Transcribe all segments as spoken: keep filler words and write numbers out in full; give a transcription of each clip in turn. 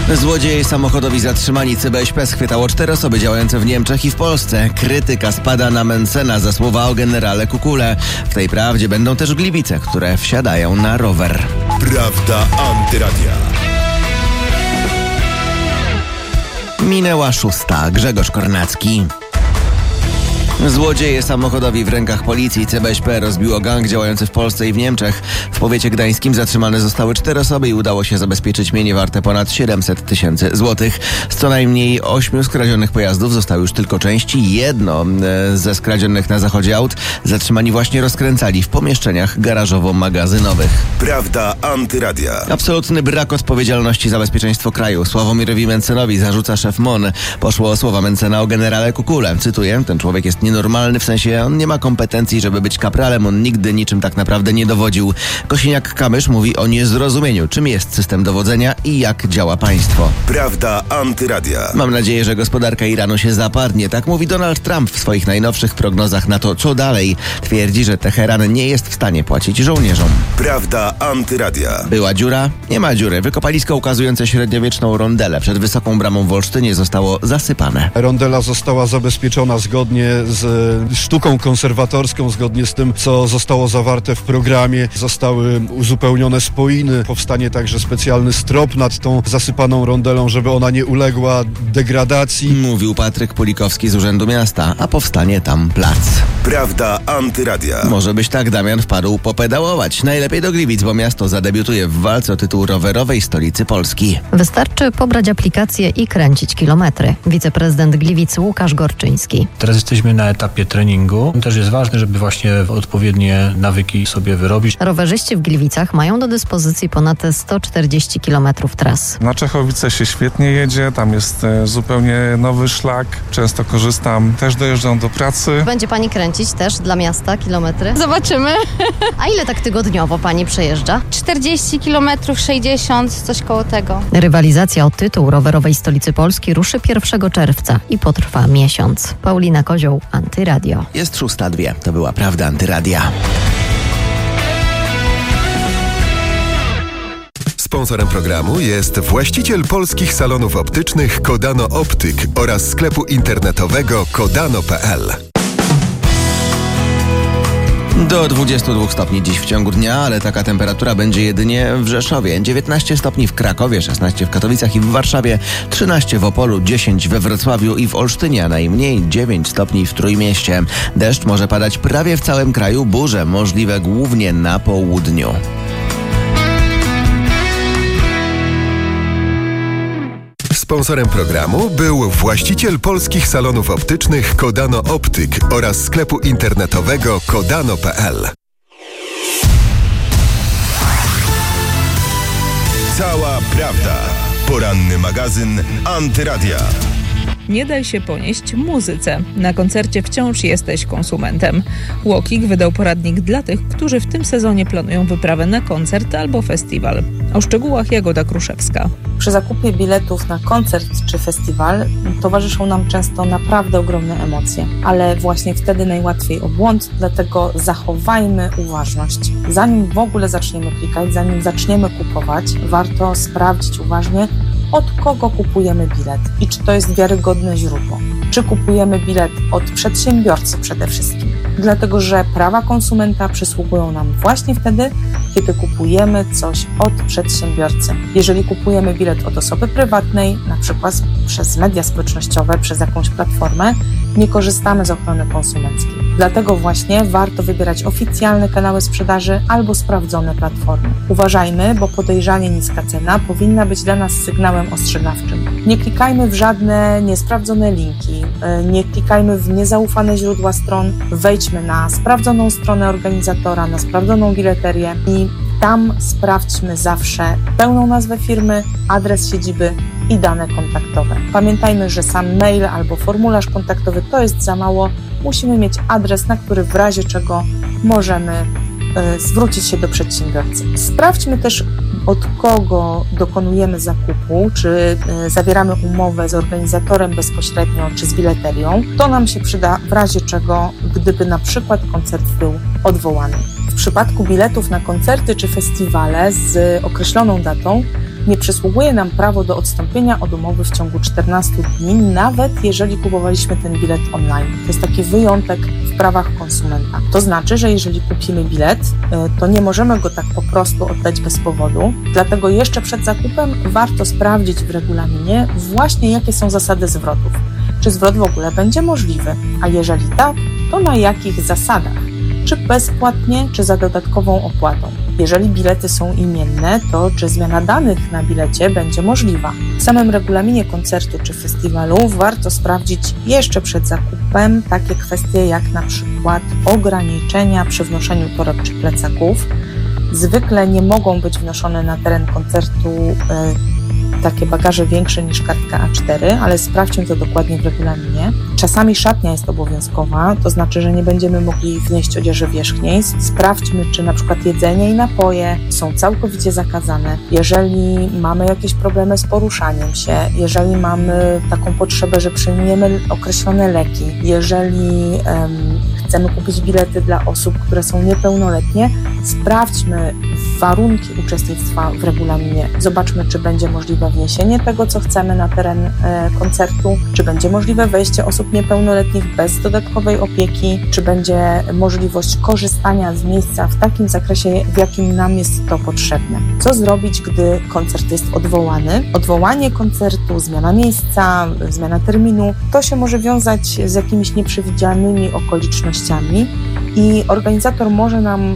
Złodzieje samochodowi zatrzymani. C B S P schwytało cztery osoby działające w Niemczech i w Polsce. Krytyka spada na Mentzena za słowa o generale Kukule. W tej prawdzie będą też Gliwice, które wsiadają na rower. Prawda Antyradia. Minęła szósta. Grzegorz Kornacki. Złodzieje samochodowi w rękach policji. C B S P rozbiło gang działający w Polsce i w Niemczech. W powiecie gdańskim zatrzymane zostały cztery osoby i udało się zabezpieczyć mienie warte ponad siedemset tysięcy złotych. Z co najmniej ośmiu skradzionych pojazdów zostały już tylko części. Jedno ze skradzionych na zachodzie aut zatrzymani właśnie rozkręcali w pomieszczeniach garażowo-magazynowych. Prawda Antyradia. Absolutny brak odpowiedzialności za bezpieczeństwo kraju. Sławomirowi Mentzenowi zarzuca szef M O N. Poszło o słowa Mentzena o generale Kukule. Cytuję, ten człowiek jest nienormalny, w sensie on nie ma kompetencji, żeby być kapralem, on nigdy niczym tak naprawdę nie dowodził. Kosiniak-Kamysz mówi o niezrozumieniu, czym jest system dowodzenia i jak działa państwo. Prawda Antyradia. Mam nadzieję, że gospodarka Iranu się zapadnie. Tak mówi Donald Trump w swoich najnowszych prognozach na to, co dalej. Twierdzi, że Teheran nie jest w stanie płacić żołnierzom. Prawda Antyradia. Była dziura? Nie ma dziury. Wykopalisko ukazujące średniowieczną rondelę przed Wysoką Bramą w Olsztynie zostało zasypane. Rondela została zabezpieczona zgodnie z sztuką konserwatorską, zgodnie z tym, co zostało zawarte w programie. Zostały uzupełnione spoiny. Powstanie także specjalny strop nad tą zasypaną rondelą, żeby ona nie uległa degradacji. Mówił Patryk Pulikowski z Urzędu Miasta, a powstanie tam plac. Prawda Antyradia. Może byś tak, Damian, wpadł popedałować. Najlepiej do Gliwic, bo miasto zadebiutuje w walce o tytuł rowerowej stolicy Polski. Wystarczy pobrać aplikację i kręcić kilometry. Wiceprezydent Gliwic Łukasz Gorczyński. Teraz jesteśmy na etapie treningu. Też jest ważne, żeby właśnie odpowiednie nawyki sobie wyrobić. Rowerzyści w Gliwicach mają do dyspozycji ponad sto czterdzieści kilometrów tras. Na Czechowice się świetnie jedzie, tam jest zupełnie nowy szlak. Często korzystam, też dojeżdżam do pracy. Będzie pani kręcić też dla miasta kilometry? Zobaczymy. A ile tak tygodniowo pani przejeżdża? czterdzieści kilometrów, sześćdziesiąt, coś koło tego. Rywalizacja o tytuł rowerowej stolicy Polski ruszy pierwszego czerwca i potrwa miesiąc. Paulina Kozioł, Antyradio. Jest szósta dwie. To była Prawda Antyradia. Sponsorem programu jest właściciel polskich salonów optycznych Kodano Optyk oraz sklepu internetowego kodano kropka p l. Do dwudziestu dwóch stopni dziś w ciągu dnia, ale taka temperatura będzie jedynie w Rzeszowie. dziewiętnaście stopni w Krakowie, szesnaście w Katowicach i w Warszawie, trzynaście w Opolu, dziesięć we Wrocławiu i w Olsztynie, a najmniej dziewięć stopni w Trójmieście. Deszcz może padać prawie w całym kraju, burze możliwe głównie na południu. Sponsorem programu był właściciel polskich salonów optycznych Kodano Optyk oraz sklepu internetowego kodano kropka p l. Cała prawda. Poranny magazyn Antyradia. Nie daj się ponieść muzyce. Na koncercie wciąż jesteś konsumentem. Łokik wydał poradnik dla tych, którzy w tym sezonie planują wyprawę na koncert albo festiwal. O szczegółach Jagoda Kruszewska. Przy zakupie biletów na koncert czy festiwal towarzyszą nam często naprawdę ogromne emocje, ale właśnie wtedy najłatwiej o błąd, dlatego zachowajmy uważność. Zanim w ogóle zaczniemy klikać, zanim zaczniemy kupować, warto sprawdzić uważnie, od kogo kupujemy bilet i czy to jest wiarygodne źródło. Czy kupujemy bilet od przedsiębiorcy przede wszystkim, dlatego że prawa konsumenta przysługują nam właśnie wtedy, kiedy kupujemy coś od przedsiębiorcy. Jeżeli kupujemy bilet od osoby prywatnej, na przykład przez media społecznościowe, przez jakąś platformę, nie korzystamy z ochrony konsumenckiej. Dlatego właśnie warto wybierać oficjalne kanały sprzedaży albo sprawdzone platformy. Uważajmy, bo podejrzanie niska cena powinna być dla nas sygnałem ostrzegawczym. Nie klikajmy w żadne niesprawdzone linki, nie klikajmy w niezaufane źródła stron, wejdźmy na sprawdzoną stronę organizatora, na sprawdzoną bileterię i tam sprawdźmy zawsze pełną nazwę firmy, adres siedziby i dane kontaktowe. Pamiętajmy, że sam mail albo formularz kontaktowy to jest za mało. Musimy mieć adres, na który w razie czego możemy y, zwrócić się do przedsiębiorcy. Sprawdźmy też, od kogo dokonujemy zakupu, czy y, zawieramy umowę z organizatorem bezpośrednio, czy z bileterią. To nam się przyda w razie czego, gdyby na przykład koncert był odwołany. W przypadku biletów na koncerty czy festiwale z określoną datą nie przysługuje nam prawo do odstąpienia od umowy w ciągu czternastu dni, nawet jeżeli kupowaliśmy ten bilet online. To jest taki wyjątek w prawach konsumenta. To znaczy, że jeżeli kupimy bilet, to nie możemy go tak po prostu oddać bez powodu, dlatego jeszcze przed zakupem warto sprawdzić w regulaminie właśnie, jakie są zasady zwrotów. Czy zwrot w ogóle będzie możliwy, a jeżeli tak, to na jakich zasadach? Czy bezpłatnie, czy za dodatkową opłatą? Jeżeli bilety są imienne, to czy zmiana danych na bilecie będzie możliwa? W samym regulaminie koncertu czy festiwalu warto sprawdzić jeszcze przed zakupem takie kwestie jak na przykład ograniczenia przy wnoszeniu toreb czy plecaków. Zwykle nie mogą być wnoszone na teren koncertu y, takie bagaże większe niż kartka A cztery, ale sprawdźmy to dokładnie w regulaminie. Czasami szatnia jest obowiązkowa, to znaczy, że nie będziemy mogli wnieść odzieży wierzchniej. Sprawdźmy, czy na przykład jedzenie i napoje są całkowicie zakazane. Jeżeli mamy jakieś problemy z poruszaniem się, jeżeli mamy taką potrzebę, że przyjmujemy określone leki, jeżeli um, chcemy kupić bilety dla osób, które są niepełnoletnie, sprawdźmy warunki uczestnictwa w regulaminie. Zobaczmy, czy będzie możliwe wniesienie tego, co chcemy na teren e, koncertu, czy będzie możliwe wejście osób niepełnoletnich bez dodatkowej opieki, czy będzie możliwość korzystania z miejsca w takim zakresie, w jakim nam jest to potrzebne. Co zrobić, gdy koncert jest odwołany? Odwołanie koncertu, zmiana miejsca, zmiana terminu, to się może wiązać z jakimiś nieprzewidzianymi okolicznościami i organizator może nam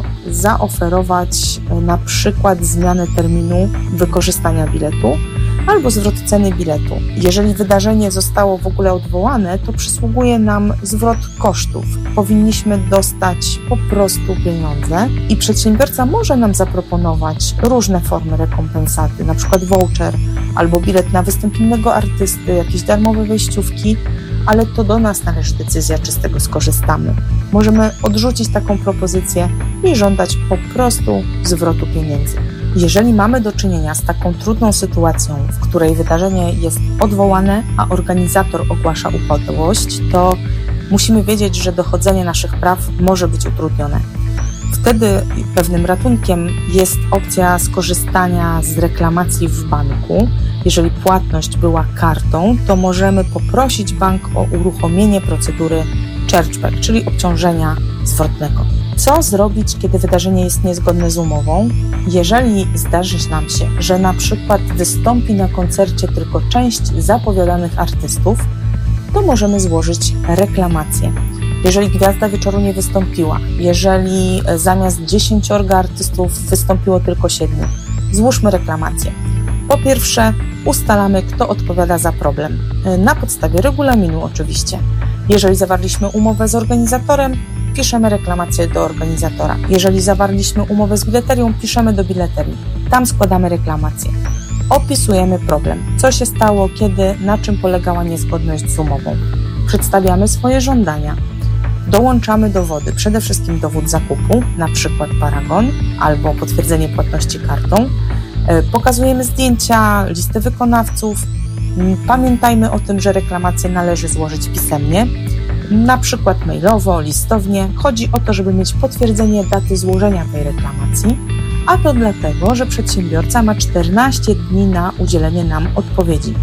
zaoferować na przykład zmianę terminu wykorzystania biletu albo zwrot ceny biletu. Jeżeli wydarzenie zostało w ogóle odwołane, to przysługuje nam zwrot kosztów. Powinniśmy dostać po prostu pieniądze i przedsiębiorca może nam zaproponować różne formy rekompensaty, na przykład voucher albo bilet na występ innego artysty, jakieś darmowe wejściówki, ale to do nas należy decyzja, czy z tego skorzystamy. Możemy odrzucić taką propozycję i żądać po prostu zwrotu pieniędzy. Jeżeli mamy do czynienia z taką trudną sytuacją, w której wydarzenie jest odwołane, a organizator ogłasza upadłość, to musimy wiedzieć, że dochodzenie naszych praw może być utrudnione. Wtedy pewnym ratunkiem jest opcja skorzystania z reklamacji w banku. Jeżeli płatność była kartą, to możemy poprosić bank o uruchomienie procedury chargeback, czyli obciążenia zwrotnego. Co zrobić, kiedy wydarzenie jest niezgodne z umową? Jeżeli zdarzy nam się, że na przykład wystąpi na koncercie tylko część zapowiadanych artystów, to możemy złożyć reklamację. Jeżeli gwiazda wieczoru nie wystąpiła, jeżeli zamiast dziesięciorga artystów wystąpiło tylko siedmiu, złóżmy reklamację. Po pierwsze, ustalamy, kto odpowiada za problem. Na podstawie regulaminu oczywiście. Jeżeli zawarliśmy umowę z organizatorem, piszemy reklamację do organizatora. Jeżeli zawarliśmy umowę z bileterią, piszemy do bileterii. Tam składamy reklamację. Opisujemy problem. Co się stało, kiedy, na czym polegała niezgodność z umową. Przedstawiamy swoje żądania. Dołączamy dowody, przede wszystkim dowód zakupu, na przykład paragon albo potwierdzenie płatności kartą. Pokazujemy zdjęcia, listę wykonawców. Pamiętajmy o tym, że reklamację należy złożyć pisemnie, na przykład mailowo, listownie. Chodzi o to, żeby mieć potwierdzenie daty złożenia tej reklamacji, a to dlatego, że przedsiębiorca ma czternaście dni na udzielenie nam odpowiedzi.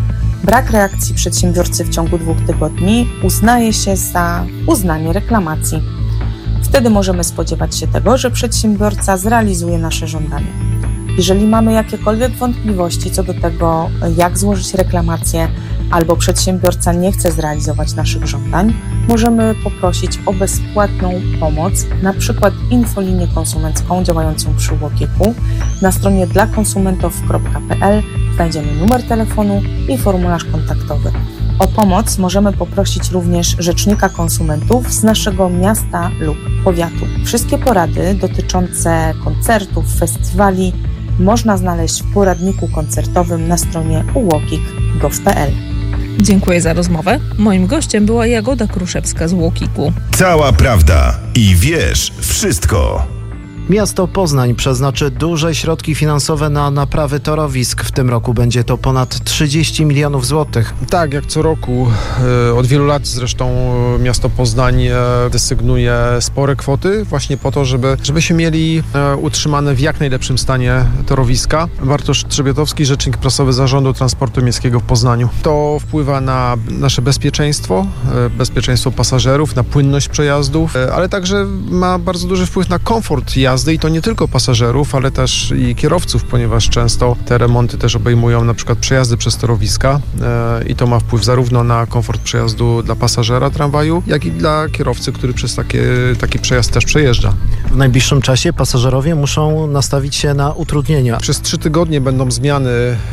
Brak reakcji przedsiębiorcy w ciągu dwóch tygodni uznaje się za uznanie reklamacji. Wtedy możemy spodziewać się tego, że przedsiębiorca zrealizuje nasze żądania. Jeżeli mamy jakiekolwiek wątpliwości co do tego, jak złożyć reklamację, albo przedsiębiorca nie chce zrealizować naszych żądań, możemy poprosić o bezpłatną pomoc, na przykład infolinię konsumencką działającą przy Łokiku. Na stronie dla konsumentów kropka p l znajdziemy numer telefonu i formularz kontaktowy. O pomoc możemy poprosić również rzecznika konsumentów z naszego miasta lub powiatu. Wszystkie porady dotyczące koncertów, festiwali można znaleźć w poradniku koncertowym na stronie u łokik kropka gov kropka p l. Dziękuję za rozmowę. Moim gościem była Jagoda Kruszewska z Łokiku. Cała prawda i wiesz wszystko. Miasto Poznań przeznaczy duże środki finansowe na naprawy torowisk. W tym roku będzie to ponad trzydzieści milionów złotych. Tak, jak co roku. Od wielu lat zresztą miasto Poznań desygnuje spore kwoty właśnie po to, żeby, żebyśmy mieli utrzymane w jak najlepszym stanie torowiska. Bartosz Trzebiatowski, rzecznik prasowy Zarządu Transportu Miejskiego w Poznaniu. To wpływa na nasze bezpieczeństwo, bezpieczeństwo pasażerów, na płynność przejazdów, ale także ma bardzo duży wpływ na komfort jazdy i to nie tylko pasażerów, ale też i kierowców, ponieważ często te remonty też obejmują na przykład przejazdy przez torowiska i to ma wpływ zarówno na komfort przejazdu dla pasażera tramwaju, jak i dla kierowcy, który przez takie, taki przejazd też przejeżdża. W najbliższym czasie pasażerowie muszą nastawić się na utrudnienia. Przez trzy tygodnie będą zmiany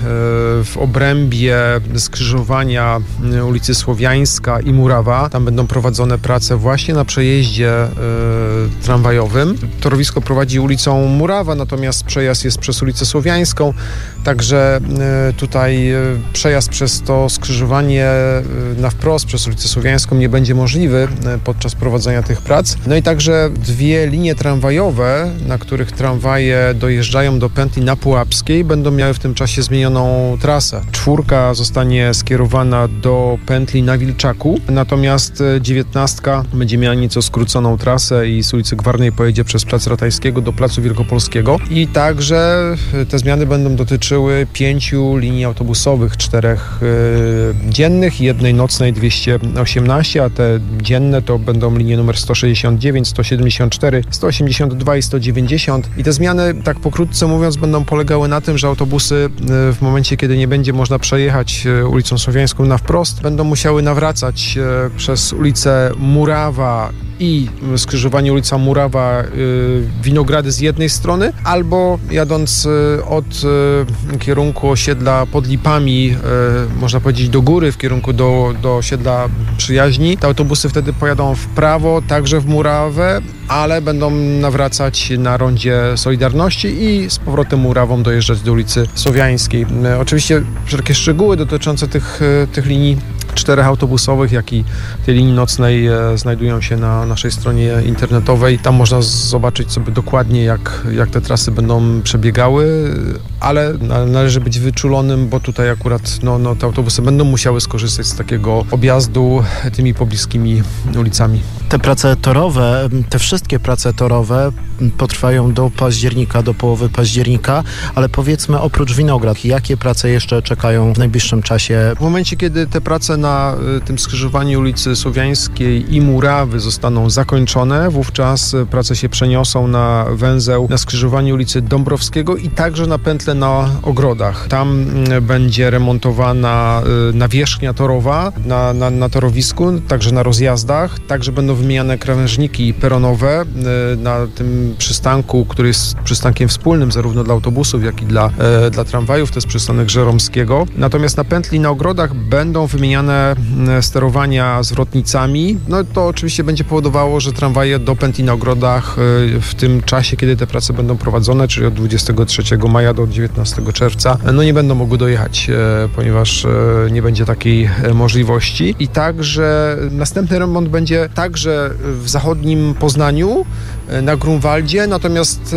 w obrębie skrzyżowania ulicy Słowiańska i Murawa. Tam będą prowadzone prace właśnie na przejeździe tramwajowym. Torowisko prowadzi ulicą Murawa, natomiast przejazd jest przez ulicę Słowiańską, także tutaj przejazd przez to skrzyżowanie na wprost przez ulicę Słowiańską nie będzie możliwy podczas prowadzenia tych prac. No i także dwie linie tramwajowe, na których tramwaje dojeżdżają do pętli na Pułapskiej, będą miały w tym czasie zmienioną trasę. Czwórka zostanie skierowana do pętli na Wilczaku, natomiast dziewiętnastka będzie miała nieco skróconą trasę i z ulicy Gwarnej pojedzie przez Plac Ratajskiego do Placu Wielkopolskiego. I także te zmiany będą dotyczyły pięciu linii autobusowych, czterech yy, dziennych i jednej nocnej dwieście osiemnaście, a te dzienne to będą linie numer sto sześćdziesiąt dziewięć, sto siedemdziesiąt cztery, sto osiemdziesiąt dwa i sto dziewięćdziesiąt. I te zmiany, tak pokrótce mówiąc, będą polegały na tym, że autobusy w momencie, kiedy nie będzie można przejechać ulicą Słowiańską na wprost, będą musiały nawracać przez ulicę Murawa i skrzyżowanie ulica Murawa, Winogrady z jednej strony, albo jadąc od kierunku osiedla pod Lipami, można powiedzieć do góry, w kierunku do, do osiedla Przyjaźni, te autobusy wtedy pojadą w prawo, także w Murawę, ale będą nawracać na rondzie Solidarności i z powrotem Murawą dojeżdżać do ulicy Słowiańskiej. Oczywiście wszelkie szczegóły dotyczące tych, tych linii czterech autobusowych, jak i tej linii nocnej znajdują się na naszej stronie internetowej. Tam można zobaczyć sobie dokładnie, jak, jak te trasy będą przebiegały, ale należy być wyczulonym, bo tutaj akurat no, no, te autobusy będą musiały skorzystać z takiego objazdu tymi pobliskimi ulicami. Te prace torowe, te wszystkie prace torowe potrwają do października, do połowy października, ale powiedzmy oprócz Winograd, jakie prace jeszcze czekają w najbliższym czasie? W momencie, kiedy te prace na tym skrzyżowaniu ulicy Słowiańskiej i Murawy zostaną zakończone, wówczas prace się przeniosą na węzeł na skrzyżowaniu ulicy Dąbrowskiego i także na pętlę na Ogrodach. Tam będzie remontowana nawierzchnia torowa na, na, na torowisku, także na rozjazdach, także będą wymieniane krawężniki peronowe na tym przystanku, który jest przystankiem wspólnym zarówno dla autobusów, jak i dla, e, dla tramwajów, to jest przystanek Żeromskiego. Natomiast na pętli na Ogrodach będą wymieniane sterowania zwrotnicami. No to oczywiście będzie powodowało, że tramwaje do pętli na Ogrodach e, w tym czasie, kiedy te prace będą prowadzone, czyli od dwudziestego trzeciego maja do dziewiętnastego czerwca, no nie będą mogły dojechać, e, ponieważ e, nie będzie takiej e, możliwości. I także następny remont będzie także w zachodnim Poznaniu, na Grunwaldzie, natomiast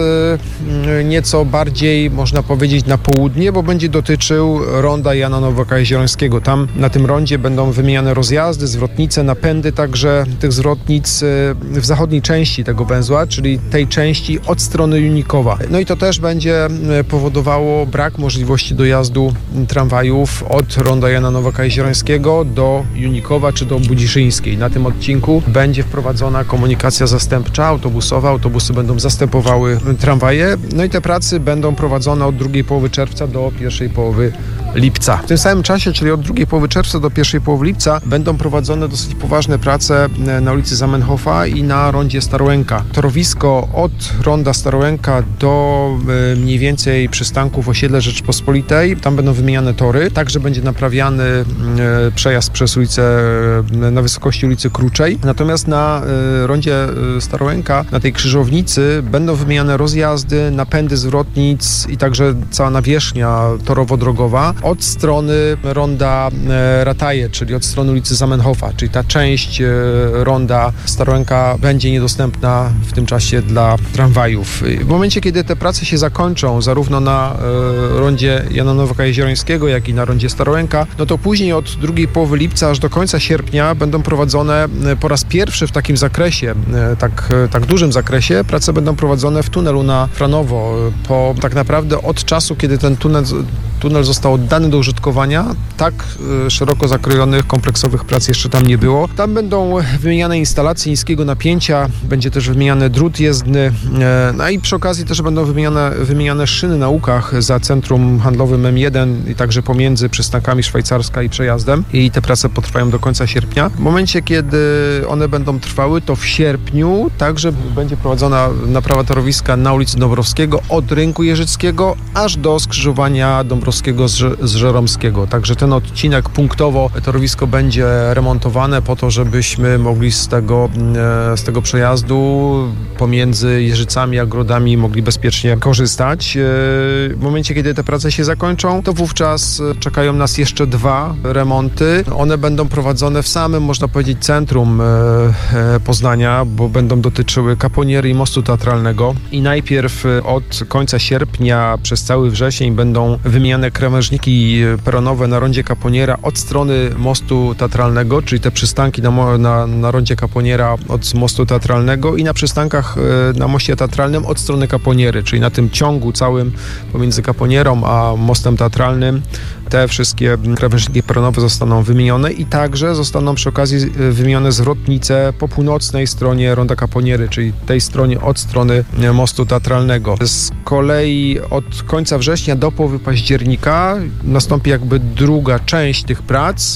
nieco bardziej, można powiedzieć, na południe, bo będzie dotyczył ronda Jana Nowaka-Jeziorańskiego. Tam na tym rondzie będą wymieniane rozjazdy, zwrotnice, napędy także tych zwrotnic w zachodniej części tego węzła, czyli tej części od strony Junikowa. No i to też będzie powodowało brak możliwości dojazdu tramwajów od ronda Jana Nowaka-Jeziorańskiego do Junikowa czy do Budziszyńskiej. Na tym odcinku będzie wprowadzona komunikacja zastępcza, autobusowa. Autobusy będą zastępowały tramwaje. No i te prace będą prowadzone od drugiej połowy czerwca do pierwszej połowy lipca. W tym samym czasie, czyli od drugiej połowy czerwca do pierwszej połowy lipca, będą prowadzone dosyć poważne prace na ulicy Zamenhofa i na rondzie Starołęka. Torowisko od ronda Starołęka do e, mniej więcej przystanków osiedle Rzeczpospolitej. Tam będą wymieniane tory. Także będzie naprawiany e, przejazd przez ulicę e, na wysokości ulicy Kruczej. Natomiast na e, rondzie e, Starołęka, na tej krzyżownicy będą wymieniane rozjazdy, napędy zwrotnic i także cała nawierzchnia torowo-drogowa. od strony ronda Rataje, czyli od strony ulicy Zamenhofa, czyli ta część ronda Starołęka będzie niedostępna w tym czasie dla tramwajów. W momencie, kiedy te prace się zakończą, zarówno na rondzie Jana Nowaka-Jeziorańskiego, jak i na rondzie Starołęka, no to później od drugiej połowy lipca aż do końca sierpnia będą prowadzone po raz pierwszy w takim zakresie, tak, tak dużym zakresie, prace będą prowadzone w tunelu na Franowo. Po tak naprawdę od czasu, kiedy ten tunel, tunel został oddany do użytkowania, tak szeroko zakrojonych, kompleksowych prac jeszcze tam nie było. Tam będą wymieniane instalacje niskiego napięcia, będzie też wymieniany drut jezdny, no i przy okazji też będą wymieniane, wymieniane szyny na łukach za centrum handlowym M jeden i także pomiędzy przystankami Szwajcarska i Przejazdem i te prace potrwają do końca sierpnia. W momencie, kiedy one będą trwały, to w sierpniu także będzie prowadzona naprawa torowiska na ulicy Dąbrowskiego od Rynku Jeżyckiego aż do skrzyżowania Dąbrowskiego z, z Żeromskiego. Także ten odcinek punktowo torowisko będzie remontowane po to, żebyśmy mogli z tego, z tego przejazdu pomiędzy Jeżycami a Grodami mogli bezpiecznie korzystać. W momencie, kiedy te prace się zakończą, to wówczas czekają nas jeszcze dwa remonty. One będą prowadzone w samym, można powiedzieć, centrum Poznania, bo będą dotyczyły Kaponiery i Mostu Teatralnego. I najpierw od końca sierpnia przez cały wrzesień będą wymieniane krawężniki peronowe na rondzie Kaponiera od strony Mostu Teatralnego, czyli te przystanki na, na, na rondzie Kaponiera od Mostu Teatralnego i na przystankach na Moście Teatralnym od strony Kaponiery, czyli na tym ciągu całym pomiędzy Kaponierą a Mostem Teatralnym. Te wszystkie krawężniki peronowe zostaną wymienione i także zostaną przy okazji wymienione zwrotnice po północnej stronie ronda Kaponiery, czyli tej stronie od strony Mostu Teatralnego. Z kolei od końca września do połowy października nastąpi jakby druga część tych prac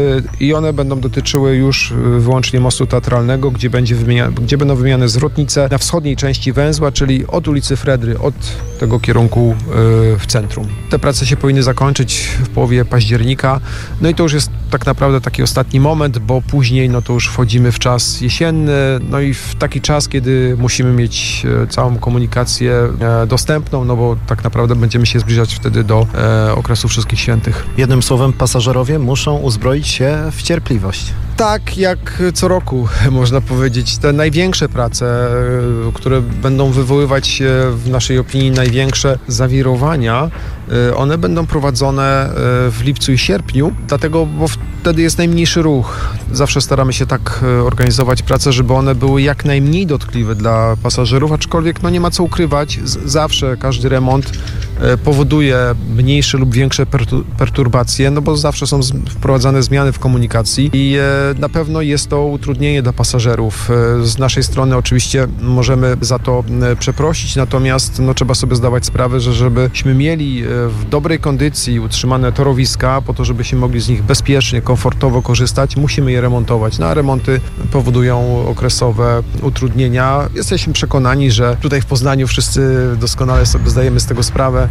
i one będą dotyczyły już wyłącznie Mostu Teatralnego, gdzie, będzie wymienia, gdzie będą wymieniane zwrotnice na wschodniej części węzła, czyli od ulicy Fredry, od tego kierunku w centrum. Te prace się powinny zakończyć w połowie października. No i to już jest tak naprawdę taki ostatni moment, bo później no to już wchodzimy w czas jesienny, no i w taki czas, kiedy musimy mieć całą komunikację dostępną, no bo tak naprawdę będziemy się zbliżać wtedy do e, okresu Wszystkich Świętych. Jednym słowem, pasażerowie muszą uzbroić się w cierpliwość. Tak, jak co roku, można powiedzieć. Te największe prace, które będą wywoływać w naszej opinii największe zawirowania, one będą prowadzone w lipcu i sierpniu, dlatego, bo wtedy jest najmniejszy ruch. Zawsze staramy się tak organizować prace, żeby one były jak najmniej dotkliwe dla pasażerów, aczkolwiek no nie ma co ukrywać, zawsze każdy remont powoduje mniejsze lub większe perturbacje, no bo zawsze są wprowadzane zmiany w komunikacji i na pewno jest to utrudnienie dla pasażerów. Z naszej strony oczywiście możemy za to przeprosić, natomiast no, trzeba sobie zdawać sprawę, że żebyśmy mieli w dobrej kondycji utrzymane torowiska, po to, żebyśmy mogli z nich bezpiecznie, komfortowo korzystać, musimy je remontować. No a remonty powodują okresowe utrudnienia. Jesteśmy przekonani, że tutaj w Poznaniu wszyscy doskonale sobie zdajemy z tego sprawę,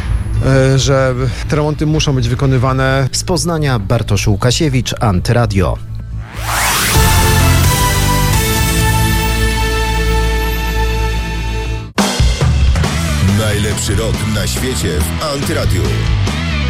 że te remonty muszą być wykonywane. Z Poznania Bartosz Łukasiewicz, Antyradio. Najlepszy rok na świecie w Antyradiu.